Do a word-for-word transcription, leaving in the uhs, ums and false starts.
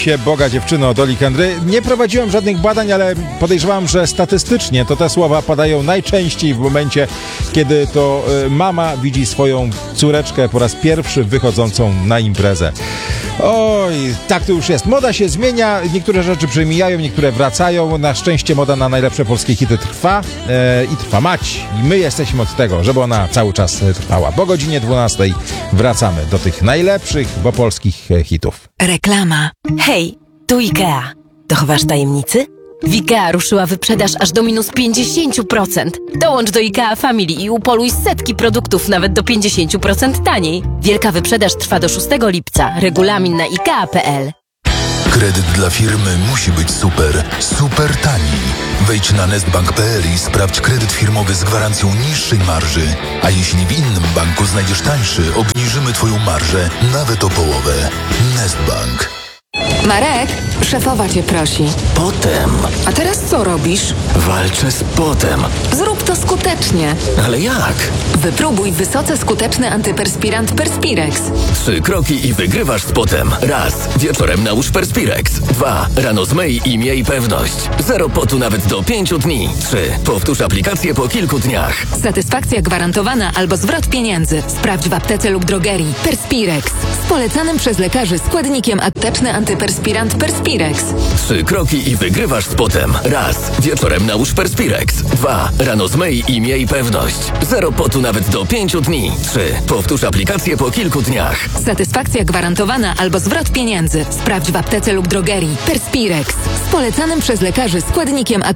się, Boga dziewczyno od Oli Kendry. Nie prowadziłem żadnych badań, ale podejrzewam, że statystycznie to te słowa padają najczęściej w momencie, kiedy to y, mama widzi swoją córeczkę po raz pierwszy wychodzącą na imprezę. Oj, tak to już jest. Moda się zmienia, niektóre rzeczy przemijają, niektóre wracają. Na szczęście moda na najlepsze polskie hity trwa e, i trwa mać. I my jesteśmy od tego, żeby ona cały czas trwała. Po godzinie dwunastej wracamy do tych najlepszych, bo polskich hitów. Reklama. Hej, tu IKEA. Dochowasz tajemnicy? W IKEA ruszyła wyprzedaż aż do minus pięćdziesiąt procent. Dołącz do IKEA Family i upoluj setki produktów nawet do pięćdziesiąt procent taniej. Wielka wyprzedaż trwa do szóstego lipca. Regulamin na ikea kropka pe el. Kredyt dla firmy musi być super, super tani. Wejdź na nestbank kropka pe el i sprawdź kredyt firmowy z gwarancją niższej marży. A jeśli w innym banku znajdziesz tańszy, obniżymy Twoją marżę nawet o połowę. Nestbank. Marek, szefowa cię prosi. Potem. A teraz co robisz? Walczę z potem. Zrób to skutecznie. Ale jak? Wypróbuj wysoce skuteczny antyperspirant Perspirex. Trzy kroki i wygrywasz z potem. Raz. Wieczorem nałóż Perspirex. Dwa. Rano zmyj i miej pewność. Zero potu nawet do pięciu dni. Trzy. Powtórz aplikację po kilku dniach. Satysfakcja gwarantowana albo zwrot pieniędzy. Sprawdź w aptece lub drogerii. Perspirex. Z polecanym przez lekarzy składnikiem apteczny antyperspirant Perspirex. Trzy kroki i wygrywasz z potem. Raz. Wieczorem nałóż Perspirex. Dwa. Rano zmyj i miej pewność. Zero potu nawet do pięciu dni. Trzy. Powtórz aplikację po kilku dniach. Satysfakcja gwarantowana albo zwrot pieniędzy. Sprawdź w aptece lub drogerii. Perspirex. Z polecanym przez lekarzy składnikiem